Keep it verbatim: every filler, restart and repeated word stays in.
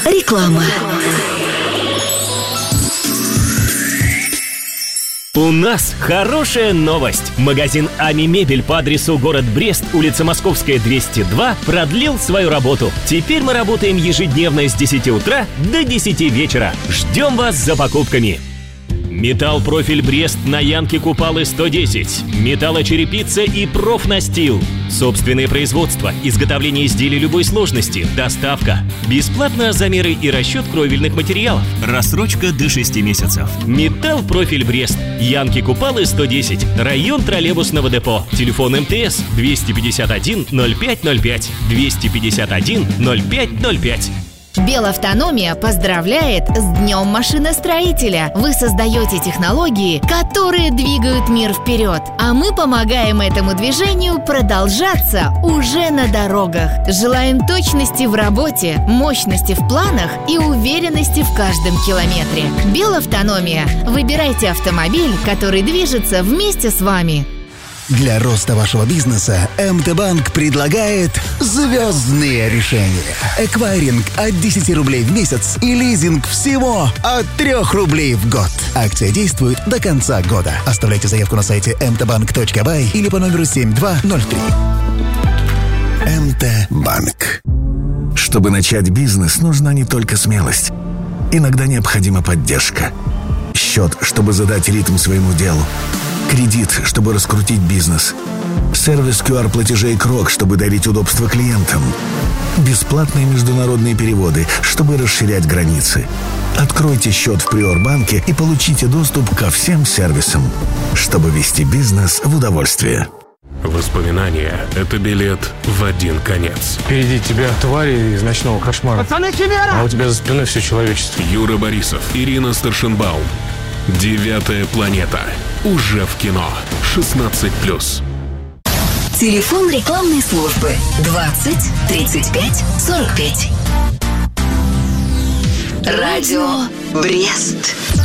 Реклама. У нас хорошая новость. Магазин Ами Мебель по адресу город Брест, улица Московская, двести два, продлил свою работу. Теперь мы работаем ежедневно с десяти утра до десяти вечера. Ждем вас за покупками. Металл-профиль Брест на Янке Купалы сто десять. Металлочерепица и профнастил. Собственное производство, изготовление изделий любой сложности, доставка. Бесплатно замеры и расчет кровельных материалов. Рассрочка до шести месяцев. Металл-профиль Брест. Янки Купалы сто десять. Район троллейбусного депо. Телефон МТС двести пятьдесят один ноль пять ноль пять. двести пятьдесят один ноль пять ноль пять. Белавтономия поздравляет с Днем машиностроителя. Вы создаете технологии, которые двигают мир вперед, а мы помогаем этому движению продолжаться уже на дорогах. Желаем точности в работе, мощности в планах и уверенности в каждом километре. Белавтономия. Выбирайте автомобиль, который движется вместе с вами. Для роста вашего бизнеса МТ-банк предлагает звездные решения. Эквайринг от десяти рублей в месяц и лизинг всего от трёх рублей в год. Акция действует до конца года. Оставляйте заявку на сайте эм тэ банк точка бай или по номеру семь два ноль три. МТ-банк. Чтобы начать бизнес, нужна не только смелость. Иногда необходима поддержка. Счет, чтобы задать ритм своему делу. Кредит, чтобы раскрутить бизнес. Сервис ку ар-платежей Крок, чтобы дарить удобство клиентам. Бесплатные международные переводы, чтобы расширять границы. Откройте счет в Приорбанке и получите доступ ко всем сервисам, чтобы вести бизнес в удовольствие. Воспоминания — это билет в один конец. Впереди тебя твари из ночного кошмара. Пацаны, химера! А у тебя за спиной все человечество. Юра Борисов, Ирина Старшенбаум. «Девятая планета». Уже в кино. шестнадцать плюс. Телефон рекламной службы двадцать тридцать пять сорок пять. Радио Брест.